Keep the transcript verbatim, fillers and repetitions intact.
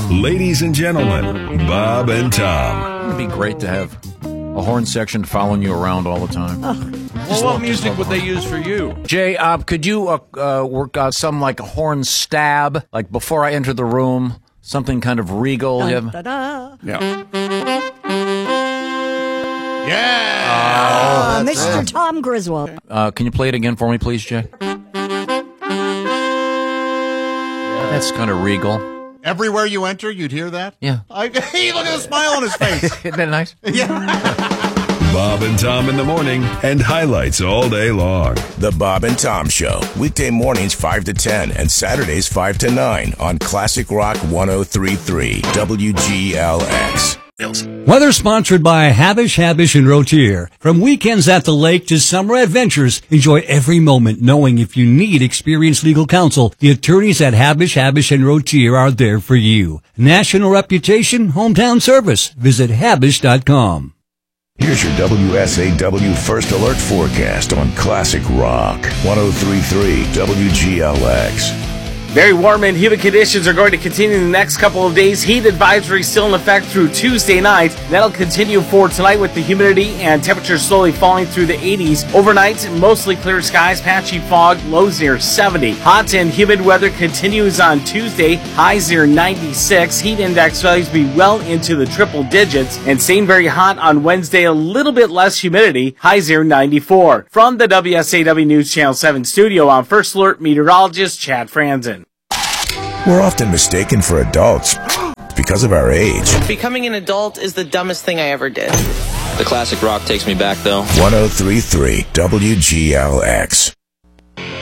Ladies and gentlemen, Bob and Tom. It'd be great to have a horn section following you around all the time. Oh. Well, what music would they use for you? Jay, uh, could you uh, uh, work out something like a horn stab, like before I enter the room, something kind of regal? Dun, You have- da, da. Yeah. Yeah. Oh, Uh, Mister Tom Griswold. Uh, can you play it again for me, please, Jay? That's kind of regal. Everywhere you enter, you'd hear that? Yeah. I, hey, look at the smile on his face. Isn't that nice? Yeah. Bob and Tom in the morning and highlights all day long. The Bob and Tom Show, weekday mornings five to ten and Saturdays five to nine on Classic Rock one oh three point three W G L X. Weather sponsored by Habish, Habish, and Rotier. From weekends at the lake to summer adventures, enjoy every moment knowing if you need experienced legal counsel, the attorneys at Habish, Habish, and Rotier are there for you. National reputation, hometown service. Visit Habish dot com. Here's your W S A W First Alert forecast on Classic Rock one oh three point three W G L X. Very warm and humid conditions are going to continue in the next couple of days. Heat advisory still in effect through Tuesday night. That'll continue for tonight with the humidity and temperatures slowly falling through the eighties. Overnight, mostly clear skies, patchy fog, lows near seventy. Hot and humid weather continues on Tuesday, highs near ninety-six. Heat index values be well into the triple digits and staying very hot on Wednesday, a little bit less humidity, highs near ninety-four. From the W S A W News Channel seven studio, I'm First Alert meteorologist Chad Franzen. We're often mistaken for adults because of our age. Becoming an adult is the dumbest thing I ever did. The classic rock takes me back, though. one oh three point three W G L X.